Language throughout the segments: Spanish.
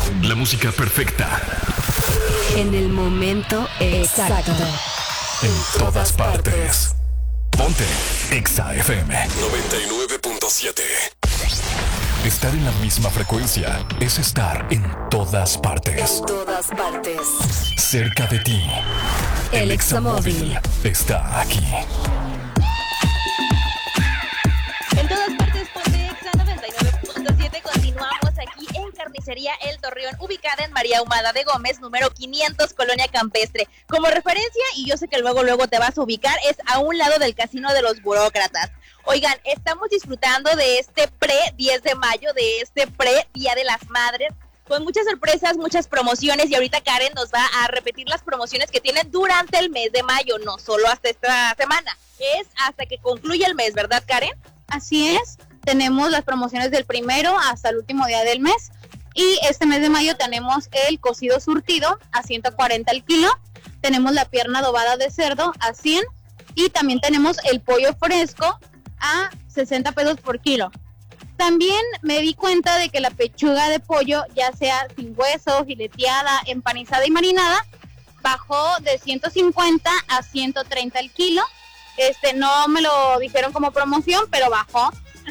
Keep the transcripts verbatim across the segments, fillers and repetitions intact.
La música perfecta. En el momento exacto. En todas partes. Ponte Exa F M noventa y nueve punto siete. Estar en la misma frecuencia es estar en todas partes. En todas partes. Cerca de ti. El El Exa Móvil está aquí. En todas partes, ponte Exa noventa y nueve punto siete. Continuamos aquí en Carnicería El Torreón, ubicada en María Ahumada de Gómez, número quinientos, Colonia Campestre. Como referencia, y yo sé que luego luego te vas a ubicar, es a un lado del Casino de los Burócratas. Oigan, estamos disfrutando de este pre diez de mayo, de este pre Día de las Madres, con muchas sorpresas, muchas promociones, y ahorita Karen nos va a repetir las promociones que tienen durante el mes de mayo, no solo hasta esta semana, es hasta que concluya el mes, ¿verdad, Karen? Así es, tenemos las promociones del primero hasta el último día del mes, y este mes de mayo tenemos el cocido surtido a ciento cuarenta el kilo, tenemos la pierna adobada de cerdo a cien, y también tenemos el pollo fresco a sesenta pesos por kilo. También me di cuenta de que la pechuga de pollo, ya sea sin hueso, fileteada, empanizada y marinada, bajó de ciento cincuenta a ciento treinta el kilo. Este, no me lo dijeron como promoción, pero bajó.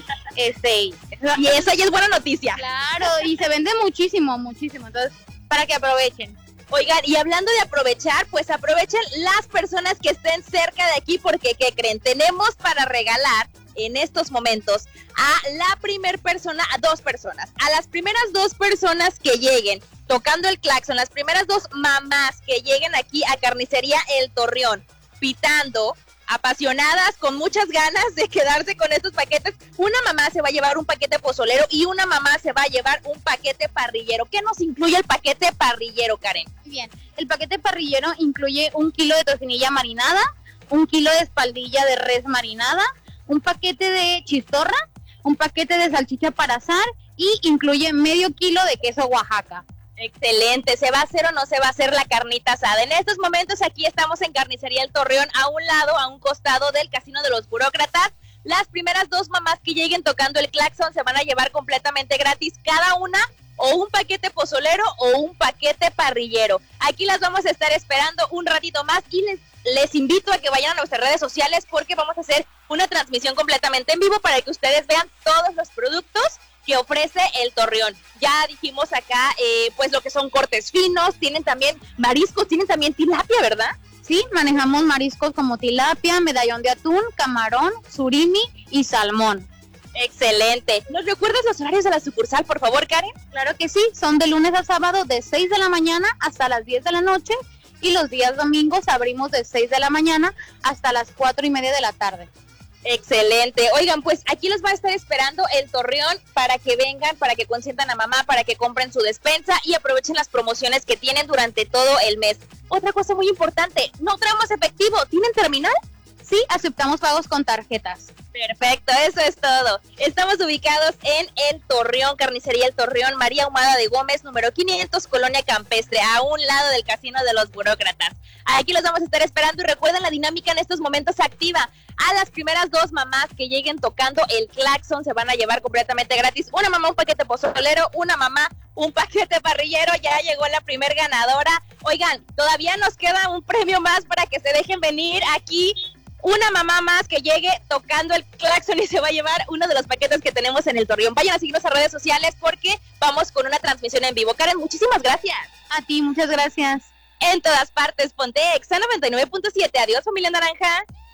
Este, y esa ya es buena noticia. Claro, y se vende muchísimo, muchísimo. Entonces, para que aprovechen. Oigan, y hablando de aprovechar, pues aprovechen las personas que estén cerca de aquí, porque ¿qué creen? Tenemos para regalar en estos momentos a la primer persona, a dos personas, a las primeras dos personas que lleguen tocando el claxon, las primeras dos mamás que lleguen aquí a Carnicería El Torreón, pitando, apasionadas, con muchas ganas de quedarse con estos paquetes. Una mamá se va a llevar un paquete pozolero y una mamá se va a llevar un paquete parrillero. ¿Qué nos incluye el paquete parrillero, Karen? Muy bien, el paquete parrillero incluye un kilo de tocinilla marinada, un kilo de espaldilla de res marinada, un paquete de chistorra, un paquete de salchicha para asar y incluye medio kilo de queso Oaxaca. Excelente, ¿se va a hacer o no se va a hacer la carnita asada? En estos momentos aquí estamos en Carnicería El Torreón, a un lado, a un costado del Casino de los Burócratas. Las primeras dos mamás que lleguen tocando el claxon se van a llevar completamente gratis cada una o un paquete pozolero o un paquete parrillero. Aquí las vamos a estar esperando un ratito más y les, les invito a que vayan a nuestras redes sociales porque vamos a hacer una transmisión completamente en vivo para que ustedes vean todos los productos que ofrece El Torreón. Ya dijimos acá, eh, pues lo que son cortes finos, tienen también mariscos, tienen también tilapia, ¿verdad? Sí, manejamos mariscos como tilapia, medallón de atún, camarón, surimi y salmón. Excelente. ¿Nos recuerdas los horarios de la sucursal, por favor, Karen? Claro que sí, son de lunes a sábado de seis de la mañana hasta las diez de la noche y los días domingos abrimos de seis de la mañana hasta las cuatro y media de la tarde. Excelente. Oigan, pues aquí los va a estar esperando El Torreón para que vengan, para que consientan a mamá, para que compren su despensa y aprovechen las promociones que tienen durante todo el mes. Otra cosa muy importante, no traemos efectivo, ¿tienen terminal? Sí, aceptamos pagos con tarjetas. Perfecto, eso es todo. Estamos ubicados en El Torreón, Carnicería El Torreón, María Ahumada de Gómez, número quinientos, Colonia Campestre, a un lado del Casino de los Burócratas. Aquí los vamos a estar esperando y recuerden, la dinámica en estos momentos se activa. A las primeras dos mamás que lleguen tocando el claxon se van a llevar completamente gratis. Una mamá un paquete pozolero, una mamá un paquete parrillero. Ya llegó la primer ganadora. Oigan, todavía nos queda un premio más para que se dejen venir aquí. Una mamá más que llegue tocando el claxon y se va a llevar uno de los paquetes que tenemos en El Torreón. Vayan a seguirnos a redes sociales porque vamos con una transmisión en vivo. Karen, muchísimas gracias. A ti, muchas gracias. En todas partes, ponte Exa noventa y nueve punto siete. Adiós, familia naranja.